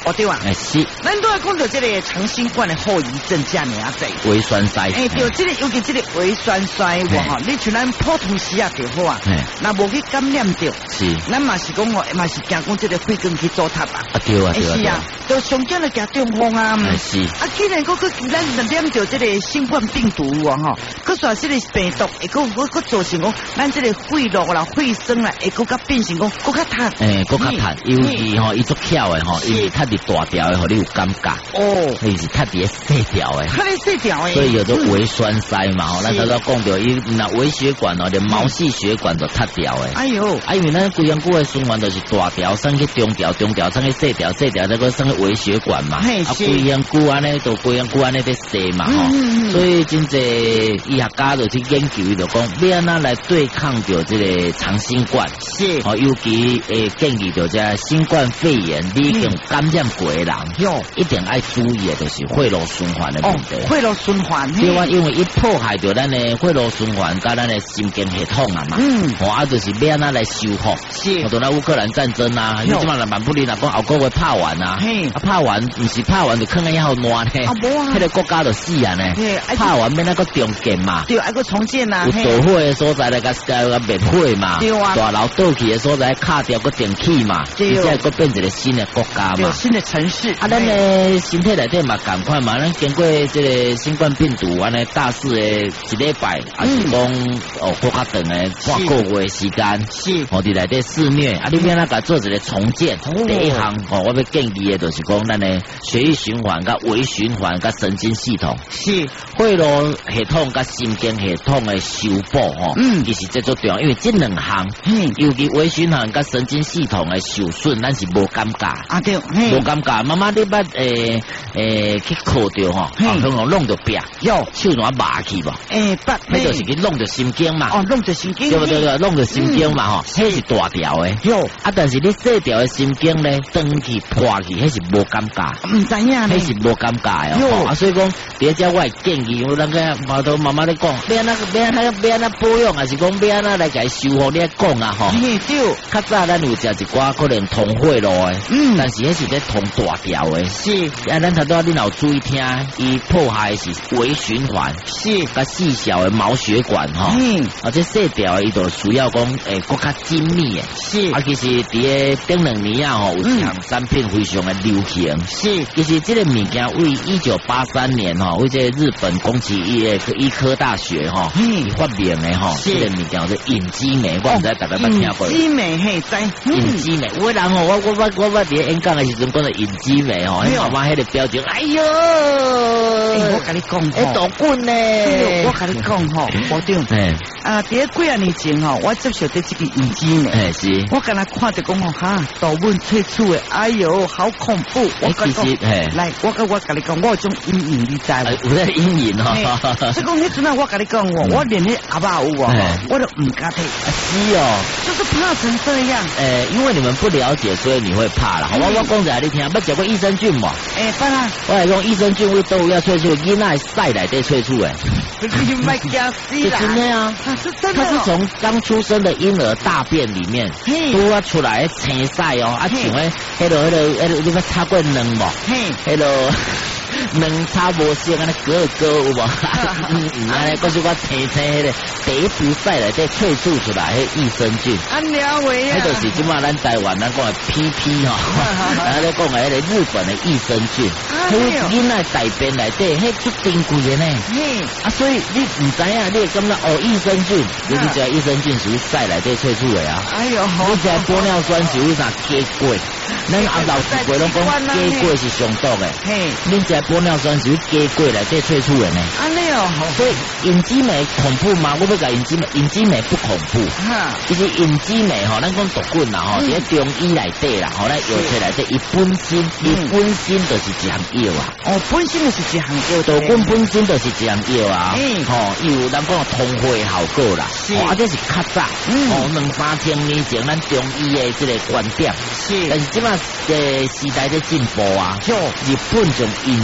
哦对啊， 是。 咱都要讲到这个长新冠的后遗症这么啊侪。 胃栓塞。 对，这个尤其这个胃栓塞哈，你像咱普通时啊就好啊，那无去感染到， 是， 咱嘛是讲哦，嘛是惊讲这个肺根去做塌啊。 对啊， 是啊，都上惊了惊中风啊。 是。 啊，既然咱染到这个新冠病毒啊哈，佮说这个病毒会佮造成讲咱这个肺络啦、肺栓啦，会佮变成讲佮较塌。 佮较塌，尤其吼，伊足巧的吼，伊是塌伫大条的，互你有感觉。哦，伊是塌伫细条的。塌伫细条的。所以有的胃栓塞嘛，吼，咱刚刚讲到伊那微血管哦，连毛细血管都塌掉的。哎呦，因为咱规样骨的循环都是大条，升去中条，中条升去细条，细条再个升去微血管嘛。啊，规样骨安尼都规样骨安尼在细嘛，吼。所以真济医学家就去研究，伊就讲要安怎来对抗着这个长新冠。是。哦，尤其建议着这新冠肺炎，你已经感染过的人，一定要注意的就是肺络循环的问题。肺络循环。对啊，因为伊破坏着咱的肺络循环，甲咱的神经系统啊嘛。啊，就是要安怎来修复。是。像咱乌克兰战争啊，你即马来蛮不离啦，讲后个月拍完啊，拍完毋是拍完就坑喺后烂呢。啊无啊，迄个国家就死啊呢。拍完免那个重建嘛。对，还个重建啊。有导火的所在来个灭火嘛。对啊。大楼倒去的所在卡掉个电器嘛。对。而且个变一个新的国家嘛。新的城市。啊，咱的身体内底嘛赶快嘛，咱经过这个新冠病毒安尼大肆的一礼拜，还是讲搁较长的半个月时间。是。我哋内底肆虐，啊，你免那个做一个重建。第一项我要建议的就是讲咱的血液循环、甲微循环、甲神经系统。是。肺络系统甲神经系统的修补吼，其实这最重要，因为这两项，尤其微循环甲神经系统的受损，咱是无感觉。啊对，无感觉。妈妈你捌去靠着吼，向弄着壁，手怎麻去无？捌，迄就是去弄着神经嘛。哦，弄着神经。对不对？弄着神经嘛吼，迄是大条的。有。啊，但是你细条的神经咧，断去破去，迄是无感觉。唔知影咧。迄是无感觉哦。啊，所以讲，第只我会建议我那个妈妈咧讲，要安怎保养，还是讲要安怎来甲伊修复？你来讲啊吼。对。较早咱有食一寡可能通血路的，但是迄是咧通大条的。是。啊，咱头拄你若注意听，伊破坏是微循环，是甲细小的毛血管吼。啊，这细条的伊就需要讲更较精密的。是。啊，其实伫个顶两年啊吼，有一项产品非常的流行。是。其实这个物件为1983年吼，为这日本宫崎医科大学吼，发明的吼，这个物件叫做隐肌酶，我唔知大家捌听过。隐肌酶嘿，知。隐肌酶，有人吼，我伫演讲的时阵讲到隐肌酶吼，妈妈迄个表情，哎呦，我甲你讲吼，大棍呢，我甲你讲吼，我对，啊，伫几啊年前吼，我接受到这个隐肌酶，是，我敢若看着讲吼，哈，大bun萃取的，哎呦，好恐怖，我甲你讲，来，我甲你讲，我有种阴影，你知无？有咧阴影吼，所以讲迄阵啊，我甲你讲，我连迄阿爸有啊，我都唔敢睇，是哦，就是怕成这样，因为你们不了解，所以你会怕啦。我讲一下你听，捌食过益生菌无？捌啦，我来讲益生菌为都要萃取，囡仔屎内底萃取诶。你卖假死啦！真的啊，是真的。它是从刚出生的婴儿大便里面都要出来青屎哦，啊，像迄个，你捌擦过卵无？迄个。卵差无像安尼割有无？安尼，告诉我青青迄个第一步屎内底萃取出来迄益生菌。安了喂啊！迄就是即马咱台湾咱讲的 PP 吼，啊，咧讲的迄个日本的益生菌，迄囡仔大便内底迄足珍贵的呢。啊，所以你唔知影，你会感觉哦，益生菌，你知益生菌属于屎内底萃取的啊。哎呦，你知玻尿酸属于啥加过？咱老一辈拢讲加过是上毒的。嘿，恁知玻尿酸属于加过内底萃取的呢。安尼哦，所以隐肌酶恐怖吗？我要讲隐肌酶不恐怖。哈，其实隐肌酶吼，咱讲毒棍啦吼，伫中医内底啦，吼，咱药材内底，伊本身就是一项药啊。哦，本身就是一项药，毒棍本身就是一项药啊。吼，有咱讲通血效果啦。是，啊，这是较早，2、3千年前咱中医的这个观点。是，但是即马时代在进步啊。日本从隐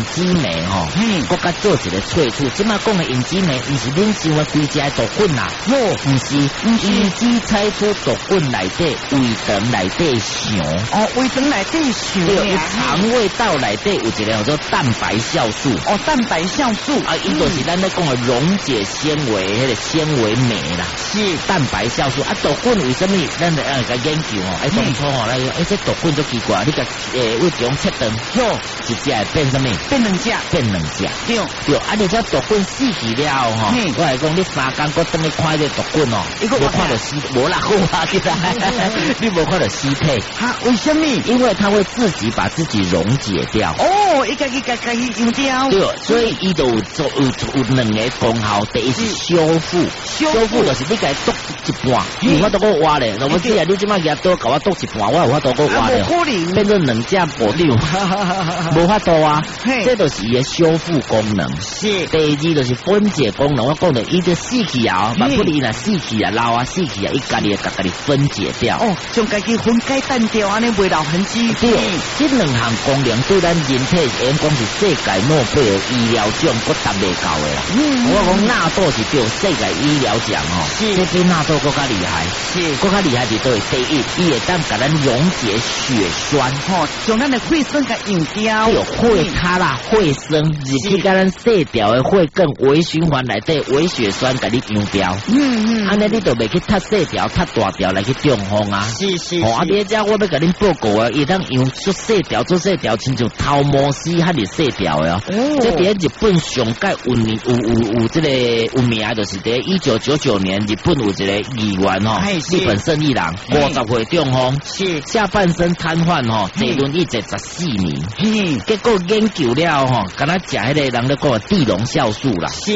激酶吼，国家做一个萃取。即马讲的隐激酶，毋是恁想的规只毒菌啦，毋是，伊只采取毒菌内底胃肠内底想。 哦，胃肠内底想。 对，肠胃道内底有一个叫做蛋白酵素。 哦，蛋白酵素啊，伊就是咱咧讲的溶解纤维，迄个纤维酶啦。 是蛋白酵素啊，毒菌为什么？咱来个研究吼，当初吼，这毒菌足奇怪，你甲胃中切断，一只会变什么？ 变两只， 变两只。对，啊，你这毒菌死去了吼，我来讲，你3天搁等你看这毒菌哦，无看到尸，无啦，好啊，起来，你无看到尸体。 哈？为什么？ 因为它会自己把自己溶解掉。 哦，伊家己用掉。 对，所以伊就有两个功效，第一是修复，修复就是你家剁一半，有法度搁挖咧。我知啊，你即摆举刀甲我剁一半，我有法度搁挖咧，变成两只部掉，无法度啊。这就是伊的修复功能。 是。 第二就是分解功能，我讲的伊就死去啊，万不伊若死去啊、老啊、死去啊，伊家己会家己分解掉。 哦，将家己分解单掉，安尼袂留痕迹。 对，这两项功能对咱人体讲是世界诺贝尔医疗奖搁达袂到的啦。我讲纳豆是对世界医疗奖哦，这比纳豆更加厉害。是，更加厉害就对第一，伊会当甲咱溶解血栓， 将咱的血栓甲用掉。 有血塌啦、血栓，入去甲咱细条的血管微循环内底微血栓甲你用掉。安尼你就袂去塌细条、塌大条来去中风啊。是。啊，你这我要甲恁报告啊，伊当用做细条、亲像头毛丝遐尼细条的哦。这伫日本上届有这个有名，就是伫1999年日本有一个议员吼，日本胜利人50岁中风，是下半身瘫痪吼，坐轮椅坐14年。结果研究了吼，敢若食迄个人咧讲的地龙酵素啦，是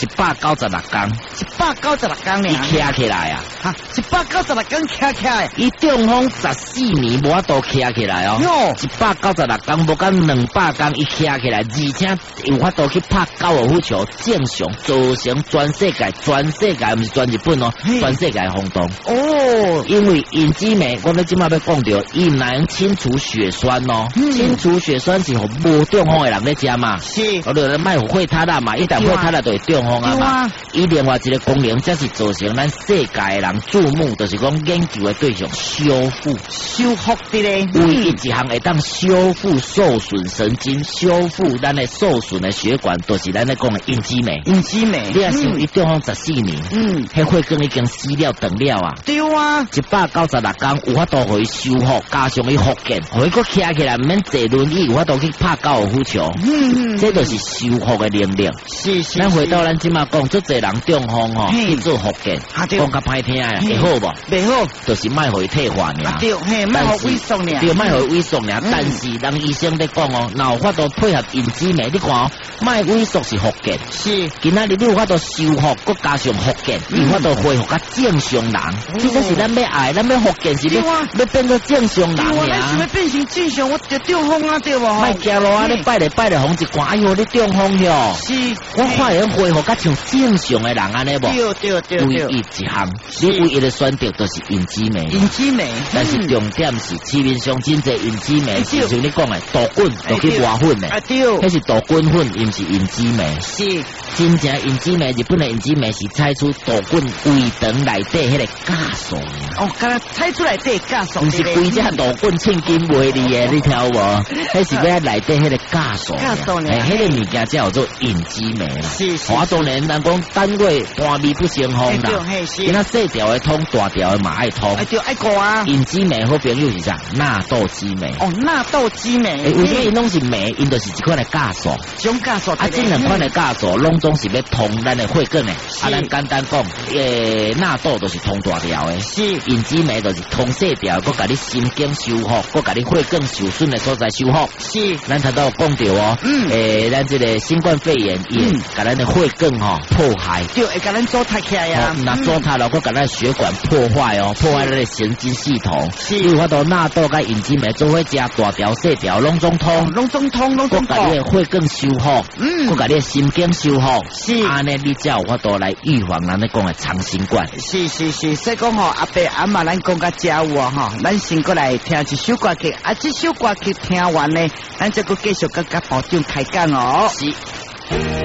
196天 ，196天呢， 伊徛起来啊， 哈，196天徛起来， 伊中风14年无法度徛起来哦，196天无敢200天伊徛起来，而且有法度去拍高尔夫球，正常造成全世界毋是全日本哦，全世界轰动哦。因为隐激酶，我们今麦要讲到，伊能清除血栓哦，清除血栓是互无中风的人咧食嘛，是，我哋卖有血塌啦嘛，一旦血塌啦就会中风啊嘛。伊另外一个功能，则是造成咱世界的人注目，就是讲研究的对象修复的咧，唯一一项会当修复受损神经，修复咱的受损的血管，都是咱咧讲的隐激酶。你也想伊中风14年，迄血管已经死了断了啊。对啊，196天有法度互伊修复，加上伊复健，互伊佫徛起来，毋免坐轮椅，有法度去拍高尔夫球。这就是修复的能力。是。咱回到咱即马讲，足侪人中风吼，去做复健，讲较歹听啊，会好无？袂好，就是卖互伊退化尔。对，卖互萎缩尔。对，卖互伊萎缩尔。但是人医生咧讲哦，若有法度配合隐激酶，你看哦，卖萎缩是复健。是。今仔日你有法度修复，佮加上复健，有法度恢复甲正常人。其实是咱要爱，咱要复健是要变做正常人尔。 咱想要变成正常，我就中风啊，对无？ 卖行路啊，你拜来风一看，哎呦，你中风哟！是，我看人恢复甲像正常的人安尼无？对。唯一一项，你唯一的选择就是隐激酶。但是重点是市面上真侪隐激酶，就像你讲的毒菌，就去磨粉的。对，迄是毒菌粉，伊毋是隐激酶。是，真正隐激酶，日本的隐激酶是采出毒菌胃肠内底迄个酵素。 哦，敢若采出来底酵素。 毋是规只毒菌称金卖你的，你听无？迄是要内底迄个酵素。迄个物件叫做隐激酶啦。是。我当然人讲单位半味不成风啦。因那细条的通，大条的嘛爱通。对，爱过啊。隐激酶好朋友是啥？纳豆激酶。哦，纳豆激酶。为什么因拢是酶？因就是一款的酵素。种酵素。啊，这两款的酵素，拢总是要通咱的血管的。啊，咱简单讲，纳豆就是通大条的。是。隐激酶就是通细条，佮甲你神经修复，佮甲你血管受损的所在修复。是。咱头都讲到哦。咱这个新冠肺炎，甲咱的血管破坏。对，会甲咱阻塌起来啊。那阻塌了，佮甲咱血管破坏哦，破坏咱的神经系统。是。有法度纳豆甲隐激酶做伙食大条细条，拢总通。佮甲你的血管修复，佮甲你的神经修复。是。安尼你才有法度来预防咱咧讲的长新冠。 是，所以讲吼，阿伯阿妈咱讲到这有吼，咱先过来听一首歌曲，这首歌曲听完呢，咱再个继续跟保长开讲哦。 是。